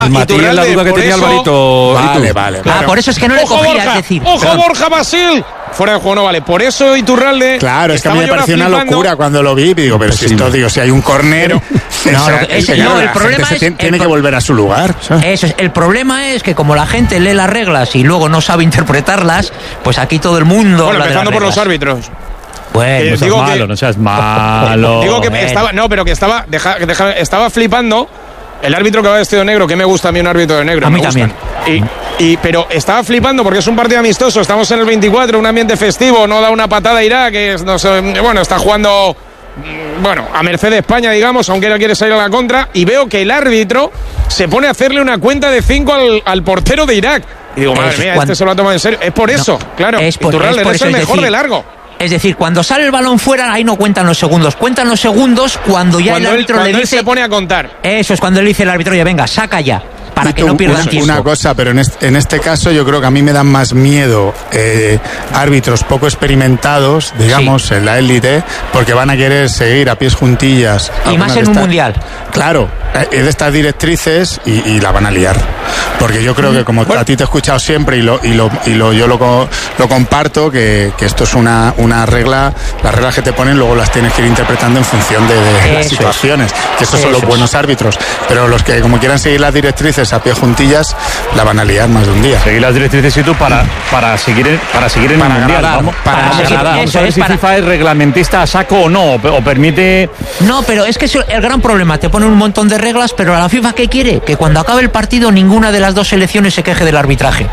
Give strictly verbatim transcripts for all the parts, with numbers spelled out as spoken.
Matías es la duda que tenía Alvarito. Vale, vale. Claro. Ah, por eso es que no le Ojo, cogía, Borja, es decir. ¡Ojo, Perdón. Borja Basil! Fuera de juego no vale. Por eso Iturralde. Claro, es que a mí me pareció una locura cuando lo vi. Digo, pero si esto, digo, si hay un córner. No, esa, lo que- es que, no, claro, el la problema gente se es- tiene, tiene el que pro- volver a su lugar. ¿sabes? Eso es. El problema es que como la gente lee las reglas y luego no sabe interpretarlas, pues aquí todo el mundo. Bueno, habla de empezando las por los reglas. árbitros. Bueno, Eh, No seas digo malo, que- no seas malo. Digo que Bueno. estaba. No, pero que estaba. Deja, deja- estaba flipando. El árbitro que va vestido de negro, que me gusta a mí un árbitro de negro. A me mí gustan. también. Y, y, pero estaba flipando porque es un partido amistoso. Estamos en el veinticuatro, un ambiente festivo. No da una patada a Irak, que es, no sé, bueno, está jugando. mm, Bueno, a merced de España, digamos, aunque no quiere salir a la contra. Y veo que el árbitro se pone a hacerle una cuenta de cinco al, al portero de Irak. Y digo, madre Es mía, cuando- este se lo ha tomado en serio. Es por eso, claro. es por- Iturralde es por es eso, el es mejor decir, de largo. Es decir, cuando sale el balón fuera, ahí no cuentan los segundos. Cuentan los segundos cuando ya Cuando, el él, árbitro cuando le él dice. se pone a contar. Eso es cuando él dice el árbitro, ya venga, saca ya. Para Y que tú, no pierdan una, tiempo. una cosa, pero en este, en este caso yo creo que a mí me dan más miedo eh, árbitros poco experimentados, digamos, Sí. en la élite, porque van a querer seguir a pies juntillas. Y algunas más de en un estas- mundial. Claro, eh, de estas directrices y, y la van a liar. Porque yo creo que como a ti te he escuchado siempre y lo y lo, y lo yo lo, co- lo comparto, que, que esto es una, una regla, las reglas que te ponen luego las tienes que ir interpretando en función de, de las Eso es. situaciones, que estos son Eso los es. buenos árbitros. Pero los que como quieran seguir las directrices a pie juntillas, la van a liar más de un día. Seguir las directrices y tú para, para seguir en, para seguir en Para el mundial. agradar, Vamos, para vamos a agradar. ver Eso si es, para- FIFA es reglamentista a saco o no, o, o permite. No, pero es que es el gran problema. Te ponen un montón de reglas, pero a la FIFA, ¿qué quiere? Que cuando acabe el partido ninguna de las dos selecciones se queje del arbitraje.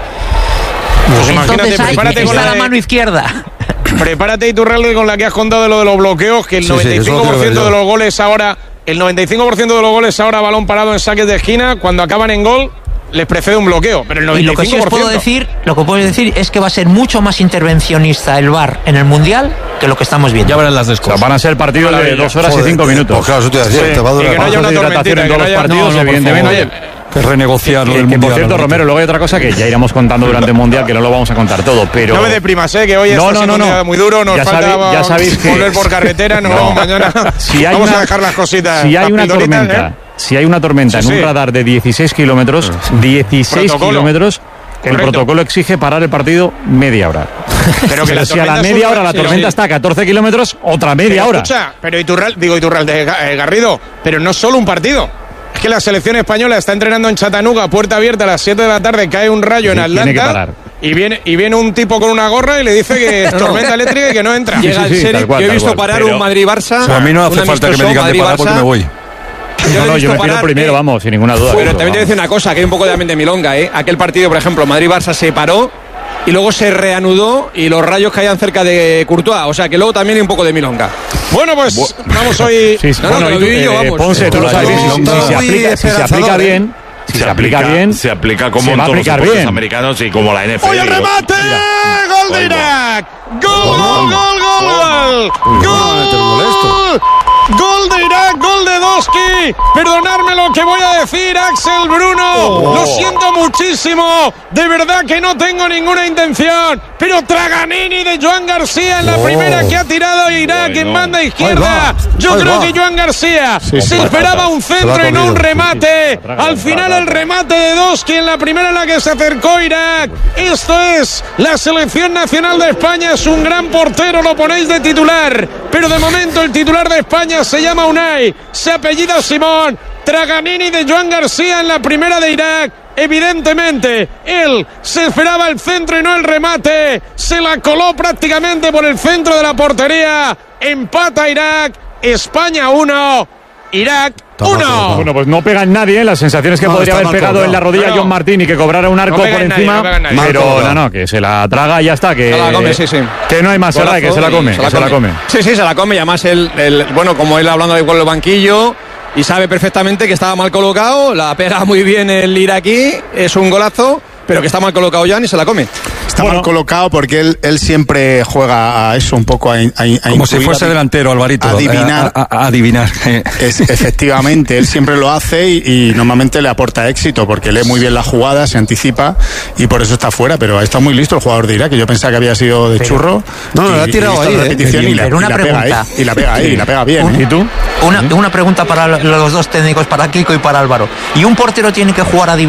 Pues imagínate, Entonces ahí prepárate con está la la de- mano izquierda. Prepárate, Iturralde, con la que has contado de lo de los bloqueos, que el Sí, sí, noventa y cinco por ciento eso lo quiero ver de yo. los goles ahora, el noventa y cinco por ciento de los goles ahora balón parado en saques de esquina, cuando acaban en gol, les precede un bloqueo. Pero el Y lo noventa y que sí cinco os por ciento. puedo decir, lo que puedo decir es que va a ser mucho más intervencionista el V A R en el Mundial que lo que estamos viendo. Ya verán las O sea, descos. van a ser partidos de Maravilla. dos horas Joder, y cinco eh, minutos. Pues claro, eso te iba a decir, Sí, te va a y durar que no más. haya una Pasos de tormentita, hidratación en que todos no los haya- partidos, No, no, por evidentemente. favor. Que renegociarlo Que, del que, por mundial. cierto, hombre. Romero, luego hay otra cosa que ya iremos contando durante el mundial, que no lo vamos a contar todo, pero. No me deprimas, eh, que hoy No, está no, siendo no, un no. día muy duro, nos Ya falta sabe- ya sabéis que- volver por carretera, nos No. vamos mañana. Si hay vamos una- a dejar las cositas. Si hay las una pildoritas, tormenta, ¿eh? si hay una tormenta Sí, en un sí. radar de dieciséis kilómetros, dieciséis Protocolo. kilómetros, el Correcto. protocolo exige parar el partido media hora. Pero que la si a la tormenta es media un- hora la sí, tormenta sí. está a catorce kilómetros, otra media Pero hora. Escucha, pero Iturral, digo Iturralde, eh, Garrido, pero no es solo un partido. Es que la selección española está entrenando en Chattanooga, puerta abierta, a las siete de la tarde, cae un rayo en Sí, tiene que Atlanta. parar. Y viene, y viene un tipo con una gorra y le dice que es tormenta eléctrica y que no entra. Sí, Llega sí, el sí, Sheriff. tal cual, Yo he tal visto cual, parar pero- un Madrid-Barça. O sea, a mí no hace un falta que me amistoso digan de parar porque me Madrid-Barça. voy. No, no, he yo me visto pido parar, primero, eh, vamos, sin ninguna duda. Pero Eso, también te voy a vamos. decir una cosa, que hay un poco de ambiente milonga, ¿eh? Aquel partido, por ejemplo, Madrid-Barça se paró y luego se reanudó y los rayos caían cerca de Courtois. O sea, que luego también hay un poco de milonga. Bueno, pues vamos hoy. Sí, sí, No, no, bueno, que y lo tú, viví yo, eh, vamos. Ponce, tú lo sabes bien, si, si- si se Muy aplica, si se aplica esperanzador, ¿eh? bien, si se aplica bien, se aplica como se en va a todos los aplicar deportes bien. americanos y como la N F L. ¡Hoy el digo. remate! ¡Gol de Ahí va. Irak! ¡Gol, gol, gol, gol! ¡Gol! ¡Gol de Irak! ¡Gol de Doski! Perdonadme lo que voy a decir, Axel Bruno. Lo siento muchísimo. De verdad que no tengo ninguna intención. Pero Traganini de Joan García en la primera que ha tirado Irak en banda izquierda. Yo Ahí creo va. que Joan García Sí, se sí. esperaba un Se lo centro ha y no un comido. remate. Sí, sí. Al final el remate de Doski en la primera en la que se acercó Irak. Esto es la selección nacional de España. Es un gran portero, lo ponéis de titular. Pero de momento el titular de España se llama Unai, se apellida Simón. Traganini de Joan García en la primera de Irak. Evidentemente, él se esperaba el centro y no el remate. Se la coló prácticamente por el centro de la portería. Empata Irak. España uno. Irak uno. bueno, pues no pega en nadie, las sensaciones que No, podría está haber mal pegado colocado. en la rodilla No, no. John Martín y que cobrara un arco pega por en nadie, encima, no pega en nadie. Mal pero colocado. no, no, que se la traga y ya está, que Se la come, sí, sí. que no hay más, ¿verdad? Que se la Golazo come, y que se la come. Sí, sí, se la come. Y además, el, el- bueno, como él hablando ahí con el banquillo y sabe perfectamente que estaba mal colocado, la pega muy bien el iraquí, es un golazo, pero que está mal colocado ya y se la come. está Bueno. mal colocado porque él, él siempre juega a eso, un poco a, a, a Como si incluir, fuese a- delantero, Alvarito. adivinar. A, a- a adivinar. Es, efectivamente, él siempre lo hace y, y normalmente le aporta éxito porque lee muy bien la jugada, se anticipa y por eso está fuera. Pero está muy listo el jugador de Irak, que yo pensaba que había sido de Pero- churro. No, no, y- la ha tirado y he visto ahí, la ¿eh? repetición y la, Pero una y la pega ahí, pregunta. y la pega ahí, y la pega bien. ¿eh? ¿Y tú? Una, una pregunta para los dos técnicos, para Kiko y para Álvaro. ¿Y un portero tiene que jugar a